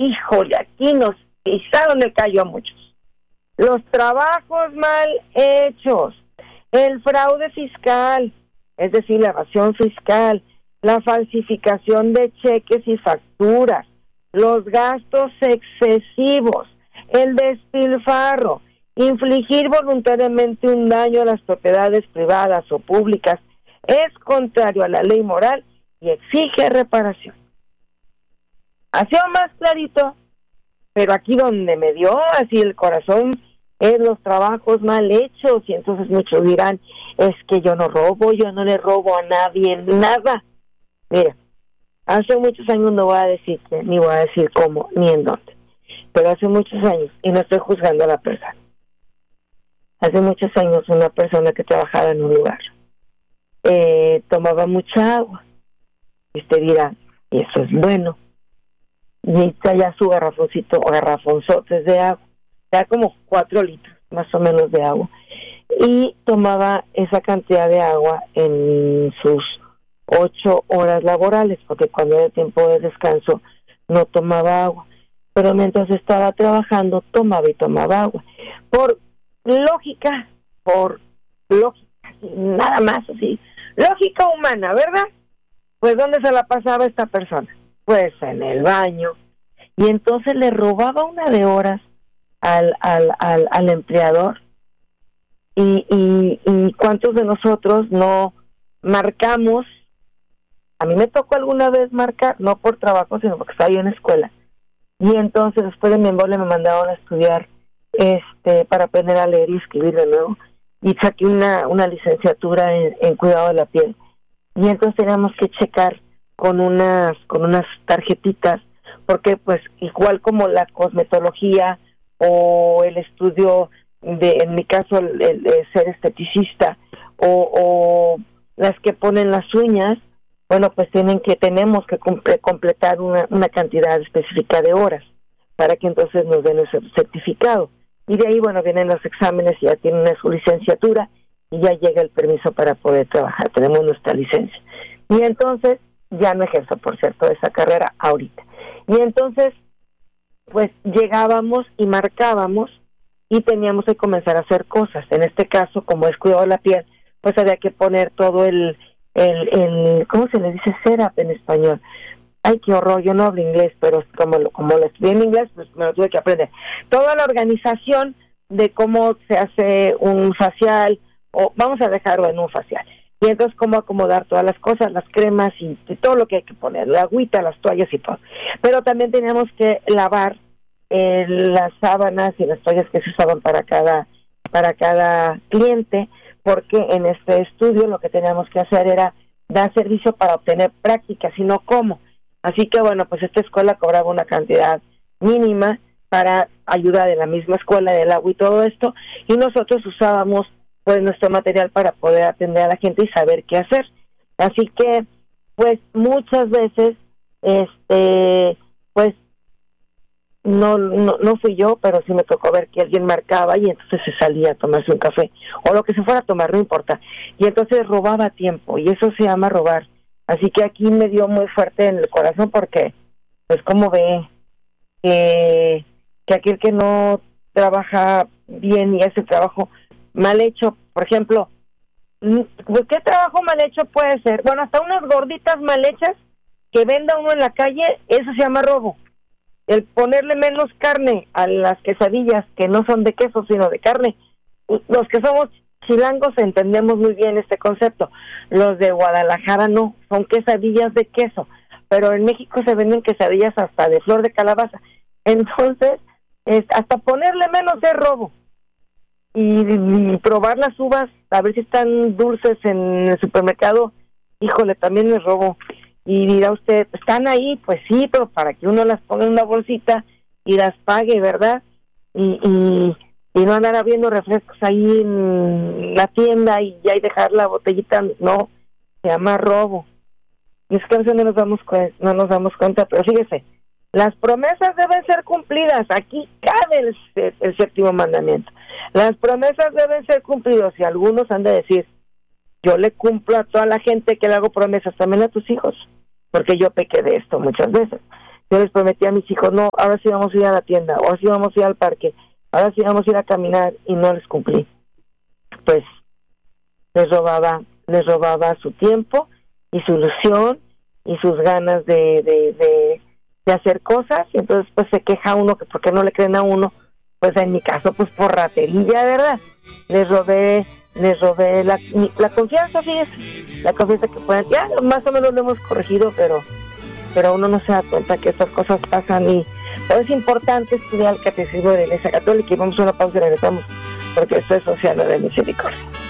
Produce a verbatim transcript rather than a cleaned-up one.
híjole, aquí nos pisaron el callo a muchos. Los trabajos mal hechos, el fraude fiscal, es decir, la evasión fiscal, la falsificación de cheques y facturas, los gastos excesivos, el despilfarro, infligir voluntariamente un daño a las propiedades privadas o públicas es contrario a la ley moral y exige reparación. Ha sido más clarito, pero aquí donde me dio así el corazón es los trabajos mal hechos, y entonces muchos dirán, es que yo no robo, yo no le robo a nadie nada. Mira, hace muchos años no voy a decir que, ni voy a decir cómo, ni en dónde, pero hace muchos años, y no estoy juzgando a la persona, hace muchos años una persona que trabajaba en un lugar eh, tomaba mucha agua, y usted dirá, y eso es bueno, y traía su garrafoncito o garrafonzotes de agua, da como cuatro litros más o menos de agua, y tomaba esa cantidad de agua en sus ocho horas laborales, porque cuando era tiempo de descanso no tomaba agua, pero mientras estaba trabajando tomaba y tomaba agua, por lógica, por lógica, nada más así, lógica humana, ¿verdad? Pues ¿dónde se la pasaba esta persona? Pues en el baño, y entonces le robaba una de horas al al al, al empleador, y, y y cuántos de nosotros no marcamos. A mí me tocó alguna vez marcar, no por trabajo, sino porque estaba yo en la escuela, y entonces después de mi embolia me mandaron a estudiar este para aprender a leer y escribir de nuevo, y saqué una una licenciatura en, en cuidado de la piel, y entonces teníamos que checar con unas con unas tarjetitas, porque pues igual como la cosmetología o el estudio de, en mi caso, el, el, el ser esteticista, o, o las que ponen las uñas, bueno, pues tienen que tenemos que cumple, completar una, una cantidad específica de horas para que entonces nos den ese certificado, y de ahí, bueno, vienen los exámenes y ya tienen su licenciatura y ya llega el permiso para poder trabajar, tenemos nuestra licencia, y entonces ya no ejerzo, por cierto, esa carrera ahorita, y entonces pues llegábamos y marcábamos y teníamos que comenzar a hacer cosas. En este caso, como es cuidado de la piel, pues había que poner todo el, el, el ¿cómo se le dice? Setup en español. Ay, qué horror, yo no hablo inglés, pero como lo, como lo estudié en inglés, pues me lo tuve que aprender. Toda la organización de cómo se hace un facial, o vamos a dejarlo en un facial. Y entonces cómo acomodar todas las cosas, las cremas y, y todo lo que hay que poner, la agüita, las toallas y todo. Pero también teníamos que lavar eh, las sábanas y las toallas que se usaban para cada para cada cliente, porque en este estudio lo que teníamos que hacer era dar servicio para obtener prácticas y no cómo. Así que bueno, pues esta escuela cobraba una cantidad mínima para ayuda de la misma escuela, del agua y todo esto, y nosotros usábamos pues nuestro material para poder atender a la gente y saber qué hacer. Así que pues muchas veces este pues no no no fui yo, pero sí me tocó ver que alguien marcaba y entonces se salía a tomarse un café o lo que se fuera a tomar, no importa, y entonces robaba tiempo, y eso se llama robar. Así que aquí me dio muy fuerte en el corazón, porque pues como ve que que aquel que no trabaja bien y hace trabajo mal hecho, por ejemplo, ¿qué trabajo mal hecho puede ser? Bueno, hasta unas gorditas mal hechas que venda uno en la calle, eso se llama robo. El ponerle menos carne a las quesadillas que no son de queso sino de carne. Los que somos chilangos entendemos muy bien este concepto. Los de Guadalajara no, son quesadillas de queso, pero en México se venden quesadillas hasta de flor de calabaza. Entonces, es, hasta ponerle menos es robo. Y, y probar las uvas, a ver si están dulces en el supermercado, híjole, también es robo. Y dirá usted, ¿están ahí? Pues sí, pero para que uno las ponga en una bolsita y las pague, ¿verdad? Y, y, y no andar abriendo refrescos ahí en la tienda y ya y dejar la botellita, no, se llama robo. Y es que a veces no nos damos, no nos damos cuenta, pero fíjese, las promesas deben ser cumplidas. Aquí cabe el, el séptimo mandamiento. Las promesas deben ser cumplidas, y algunos han de decir, yo le cumplo a toda la gente que le hago promesas, también a tus hijos, porque yo pequé de esto muchas veces. yo les prometí a mis hijos, no, ahora sí vamos a ir a la tienda, ahora sí vamos a ir al parque, ahora sí vamos a ir a caminar, y no les cumplí. Pues les robaba, les robaba su tiempo y su ilusión y sus ganas de, de, de, de hacer cosas, y entonces pues se queja uno que por qué no le creen a uno. Pues en mi caso, pues por ratería, ¿verdad? Les robé, les robé la, la confianza, fíjese, la confianza que pueden, ya más o menos lo hemos corregido, pero pero uno no se da cuenta que estas cosas pasan, y pero es importante estudiar el catecismo de la Iglesia Católica. Y vamos a una pausa y regresamos, porque esto es Océano de Misericordia.